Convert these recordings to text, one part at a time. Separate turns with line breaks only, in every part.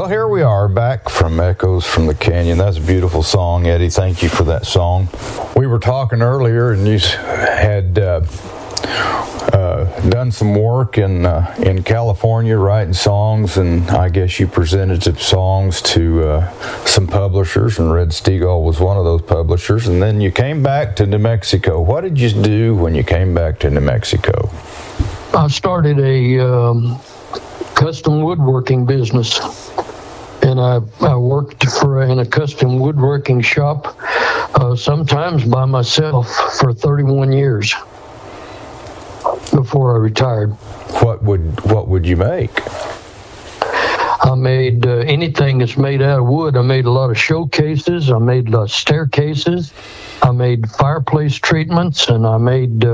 Well, here we are back from Echoes from the Canyon. That's a beautiful song, Eddie. Thank you for that song. We were talking earlier, and you had done some work in California, writing songs, and I guess you presented some songs to some publishers, and Red Steagall was one of those publishers. And then you came back to New Mexico. What did you do when you came back to New Mexico?
I started a custom woodworking business, and I worked in a custom woodworking shop, sometimes by myself, for 31 years before I retired.
What would you make?
I made anything that's made out of wood. I made a lot of showcases. I made staircases. I made fireplace treatments, and I made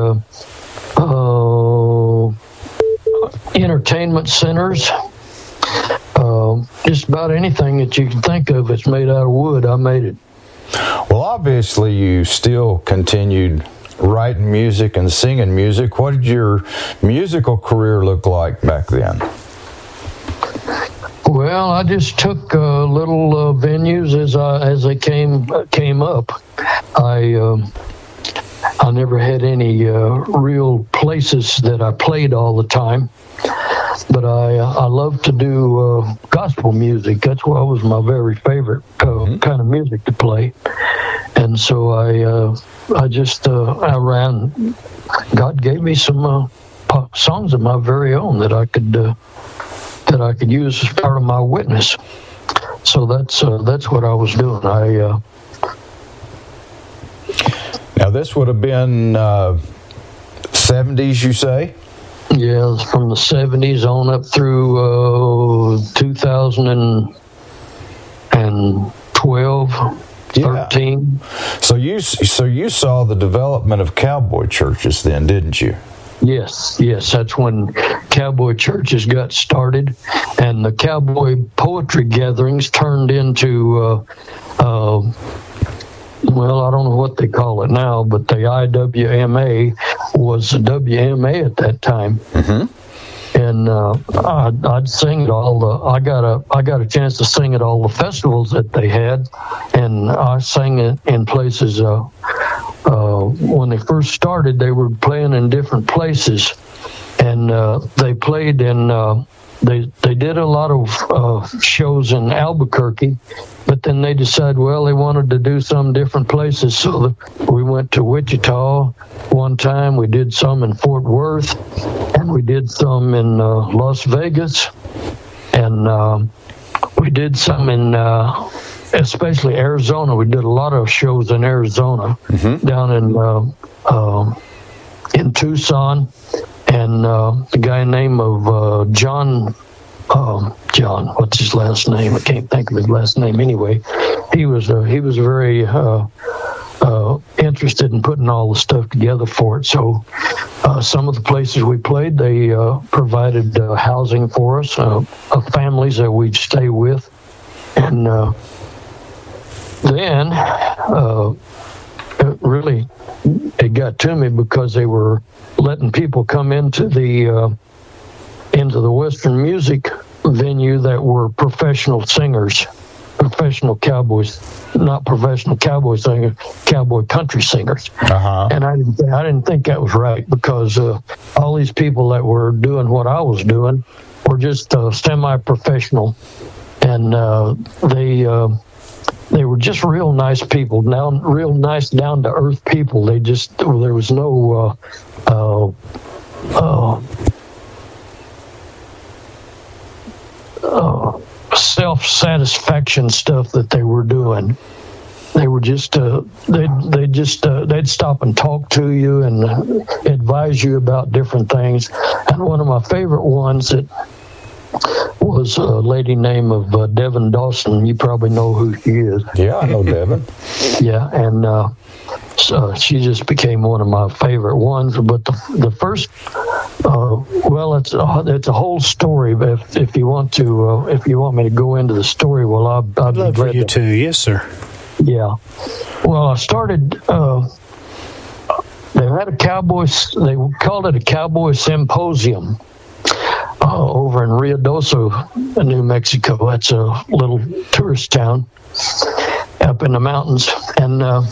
entertainment centers. Just about anything that you can think of that's made out of wood, I made it.
Well, obviously you still continued writing music and singing music. What did your musical career look like back then?
Well, I just took little venues as they came up. I never had any real places that I played all the time, but I love to do gospel music. That's what was my very favorite kind of music to play, and so I ran. God gave me some songs of my very own that I could use as part of my witness. So that's what I was doing.
Now, this would have been 70s, you say?
Yeah, from the 70s on up through 2012, 13.
So you saw the development of cowboy churches then, didn't you?
Yes, that's when cowboy churches got started, and the cowboy poetry gatherings turned into well, I don't know what they call it now, but the IWMA was the WMA at that time. Mm-hmm. And I'd sing at I got a chance to sing at all the festivals that they had, and I sang it in places. When they first started, they were playing in different places, and they played in. They did a lot of shows in Albuquerque, but then they decided, well, they wanted to do some different places. So we went to Wichita one time. We did some in Fort Worth, and we did some in Las Vegas, and we did some in especially Arizona. We did a lot of shows in Arizona, down in Tucson. And the guy named of John, what's his last name? I can't think of his last name anyway. He was very interested in putting all the stuff together for it. So some of the places we played, they provided housing for us, of families that we'd stay with. And then really, it got to me because they were letting people come into the Western music venue that were professional singers, professional cowboys, not professional cowboy singers, cowboy country singers. Uh-huh. And I didn't think that was right, because all these people that were doing what I was doing were just semi-professional, and they were just real nice people, real nice, down-to-earth people. There was no self-satisfaction stuff that they were doing. They were just they'd stop and talk to you and advise you about different things. And one of my favorite ones that was a lady named of Devin Dawson. You probably know who she is.
Yeah, I know Devin.
Yeah, and so she just became one of my favorite ones. But the first, well, it's a whole story. But if you want me to go into the story, well, I'd
love for you to. Yes, sir.
Yeah. Well, I started. They had a cowboy. They called it a cowboy symposium. over in Ruidoso, New Mexico. That's a little tourist town up in the mountains. And I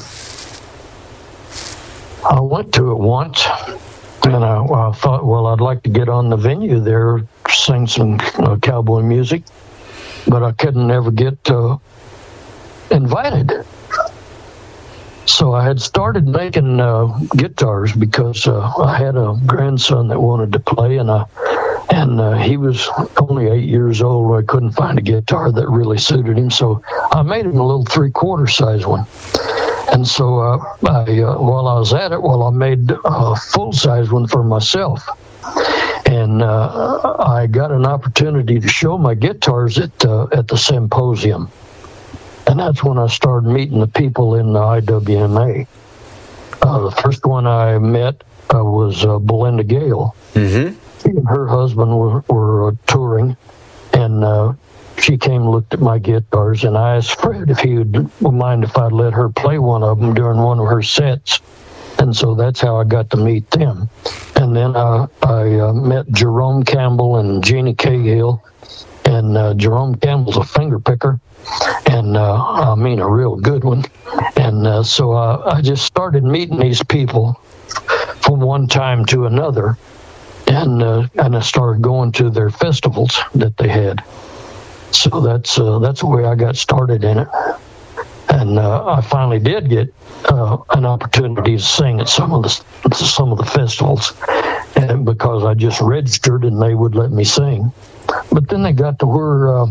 went to it once, and I thought, well, I'd like to get on the venue there, sing some cowboy music, but I couldn't ever get invited. So I had started making guitars because I had a grandson that wanted to play, and he was only 8 years old. I couldn't find a guitar that really suited him, so I made him a little 3/4 size one. And so while I was at it, I made a full size one for myself. And I got an opportunity to show my guitars at the symposium. And that's when I started meeting the people in the IWMA. The first one I met was Belinda Gale. Mm-hmm. She and her husband were touring, and she came and looked at my guitars, and I asked Fred if he would mind if I'd let her play one of them during one of her sets. And so that's how I got to meet them. And then I met Jerome Campbell and Jeannie Cahill, and Jerome Campbell's a finger picker. And I mean a real good one. And so I just started meeting these people from one time to another, and I started going to their festivals that they had. So that's the way I got started in it. And I finally did get an opportunity to sing at some of the festivals, and because I just registered and they would let me sing. But then they got to where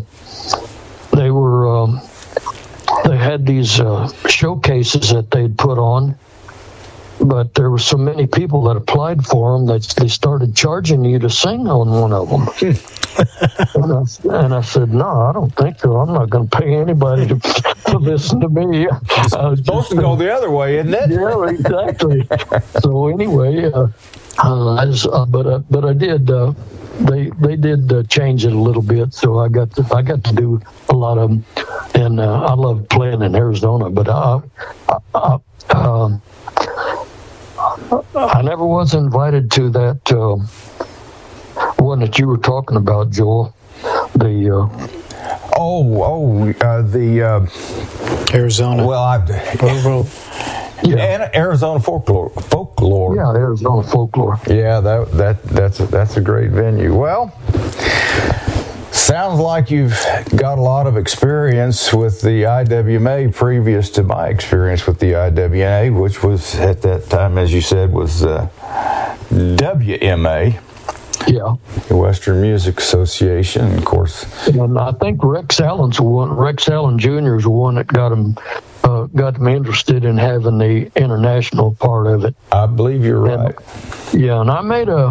they had these showcases that they'd put on, but there were so many people that applied for them that they started charging you to sing on one of them. and I said, no, I don't think so. I'm not going to pay anybody to listen to me.
It's supposed to go the other way, isn't it?
Yeah, exactly. So anyway, but I did. They did change it a little bit, so I got to do a lot of them, and I love playing in Arizona. But I never was invited to that one that you were talking about, Joel. The
Arizona.
Well, yeah, Arizona folklore.
Yeah, Arizona folklore.
Yeah, that's a great venue. Well, sounds like you've got a lot of experience with the IWMA previous to my experience with the IWMA, which was at that time, as you said, was WMA.
Yeah,
the Western Music Association, of course.
And I think Rex Allen Jr. is the one that got me interested in having the international part of it.
I believe you're right.
Yeah, and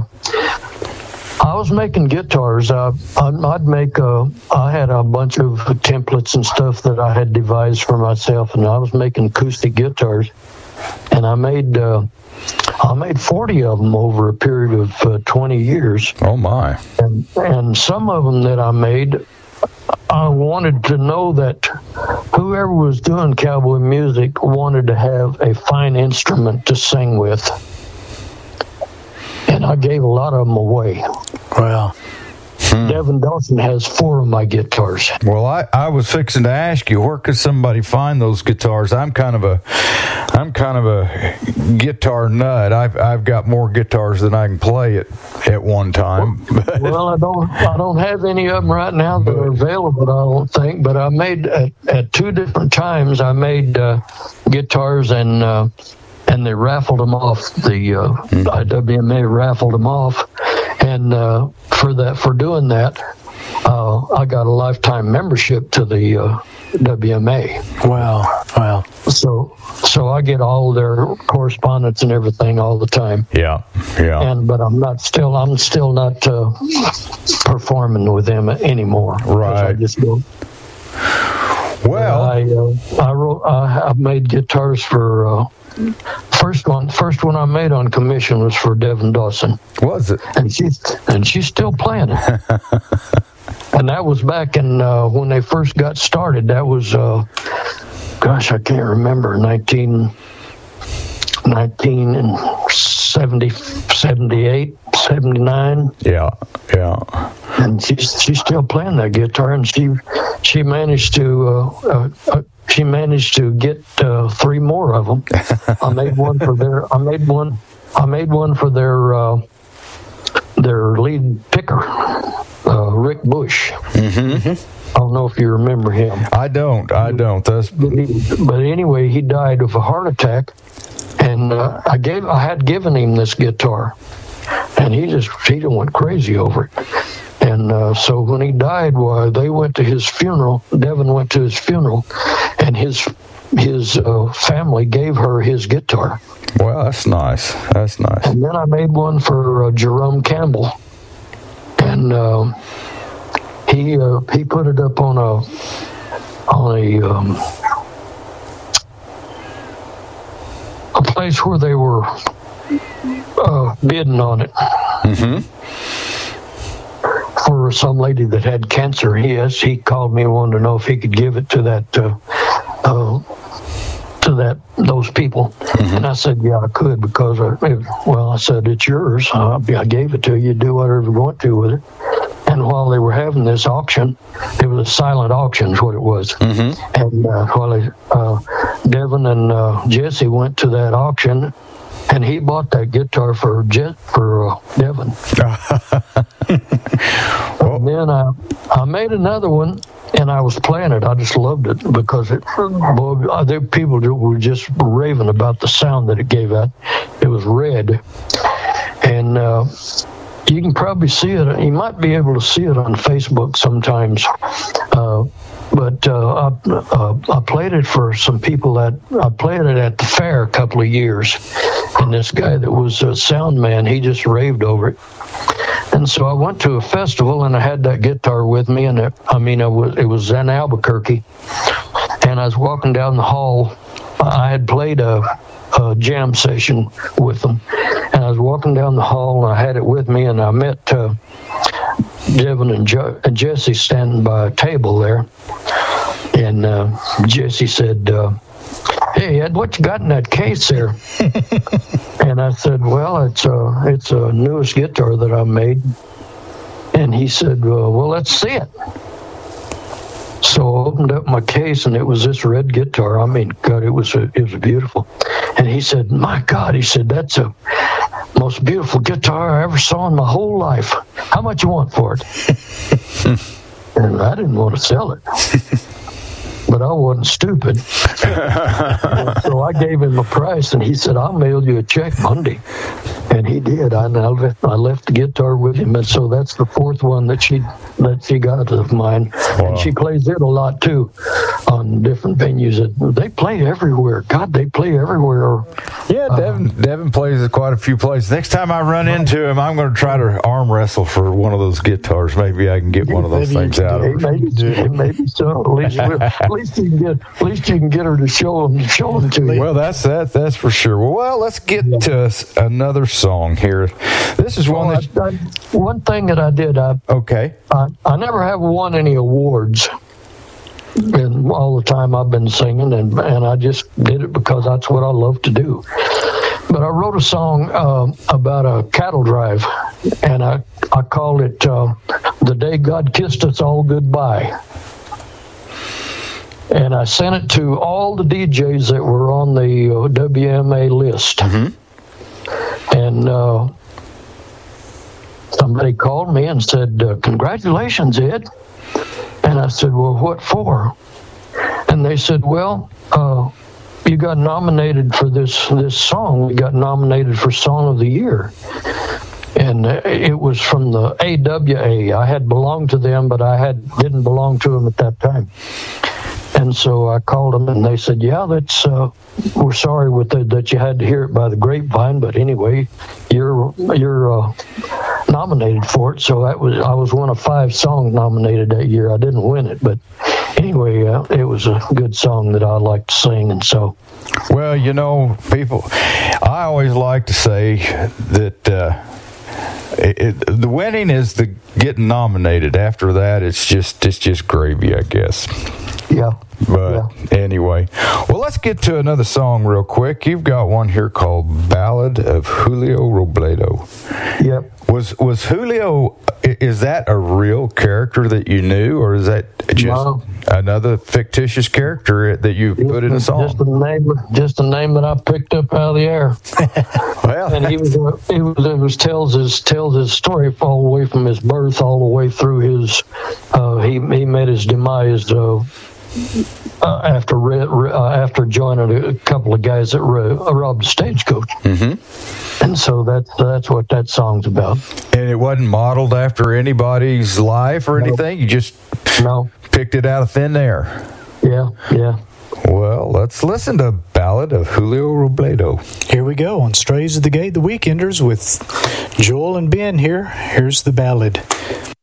I was making guitars. I had a bunch of templates and stuff that I had devised for myself, and I was making acoustic guitars, and I made 40 of them over a period of 20 years.
Oh my!
And some of them that I made, I wanted to know that whoever was doing cowboy music wanted to have a fine instrument to sing with. And I gave a lot of them away.
Wow.
Devin Dawson has 4 of my guitars.
Well, I was fixing to ask you, where could somebody find those guitars? I'm kind of a guitar nut. I've got more guitars than I can play at one time.
Well, I don't have any of them right now that are available, I don't think. But I made at 2 different times. I made guitars and they raffled them off. The IWMA raffled them off, and for doing that, I got a lifetime membership to the WMA.
Wow!
So I get all their correspondence and everything all the time.
Yeah.
But I'm still not performing with them anymore.
Right.
I just don't.
Well,
I made guitars for. First one I made on commission was for Devin Dawson.
Was it?
And she's still playing it. And that was back in when they first got started. That was I can't remember, 1970, 78, 79.
Yeah.
and she's still playing that guitar, and she managed to get 3 more of them. I made one for their lead picker, Rick Bush. Mm-hmm. I don't know if you remember him.
I don't.
But anyway, he died of a heart attack, and I had given him this guitar, and he went crazy over it. And so when he died, they went to his funeral. Devin went to his funeral, and his family gave her his guitar.
Well, that's nice.
And then I made one for Jerome Campbell, and he put it up on a place where they were bidding on it. Mm-hmm. For some lady that had cancer. He called me and wanted to know if he could give it to those people. Mm-hmm. And I said, yeah, I could, because I said, it's yours. I gave it to you. Do whatever you want to with it. And while they were having this auction, it was a silent auction is what it was. Mm-hmm. And while Devin and Jesse went to that auction, and he bought that guitar for Devin. And then I made another one, and I was playing it. I just loved it because people were just raving about the sound that it gave out. It was red, and you can probably see it. You might be able to see it on Facebook sometimes. But I played it for some people I played it at the fair a couple of years, and this guy that was a sound man, he just raved over it. And so I went to a festival, and I had that guitar with me, and it was in Albuquerque, and I was walking down the hall. I had played a jam session with them, and I was walking down the hall, and I had it with me, and I met Devin and Jesse standing by a table there, and Jesse said, "Hey Ed, what you got in that case there?" And I said, "Well, it's a newest guitar that I made." And he said, "Well, let's see it." So I opened up my case, and it was this red guitar. I mean, God, it was beautiful. And he said, "My God," he said, "that's the most beautiful guitar I ever saw in my whole life. How much you want for it?" And I didn't want to sell it. But I wasn't stupid. So I gave him a price, and he said, "I'll mail you a check Monday." And he did. I left the guitar with him, and so that's the 4th one that she got of mine. Wow. And she plays it a lot too, on different venues. They play everywhere. God, they play everywhere.
Yeah, Devin plays at quite a few places. Next time I run into him, I'm going to try to arm wrestle for one of those guitars. Maybe I can get one of those things out of her.
Maybe so. At least you can get her to show them to you.
Well, that's for sure. Well, let's get to another song here. This is one
one thing that I did. I never have won any awards. And all the time I've been singing, and I just did it because that's what I love to do. But I wrote a song about a cattle drive, and I called it "The Day God Kissed Us All Goodbye." And I sent it to all the DJs that were on the WMA list. Mm-hmm. And somebody called me and said, "Congratulations, Ed." And I said, "Well, what for?" And they said, "Well, you got nominated for this song. We got nominated for Song of the Year." And it was from the AWA. I had belonged to them, but I didn't belong to them at that time. And so I called them, and they said, "Yeah, we're sorry that you had to hear it by the grapevine, but anyway, you're nominated for it." So I was one of 5 songs nominated that year. I didn't win it, but anyway, it was a good song that I like to sing, and so.
Well, people, I always like to say that the winning is the getting nominated. After that, it's just gravy, I guess.
Yeah.
But anyway, well, let's get to another song real quick. You've got one here called "Ballad of Julio Robledo."
Yep.
Was Julio? Is that a real character that you knew, or is that just another fictitious character that you put in a song?
Just a name that I picked up out of the air.
Well,
and he tells his story all the way from his birth all the way through his. He met his demise after joining a couple of guys that robbed a stagecoach. Mm-hmm. And so that's what that song's about.
And it wasn't modeled after anybody's life or anything? You just picked it out of thin air?
Yeah.
Well, let's listen to Ballad of Julio Robledo.
Here we go on Strays of the Gate, the Weekenders with Joel and Ben here. Here's the ballad.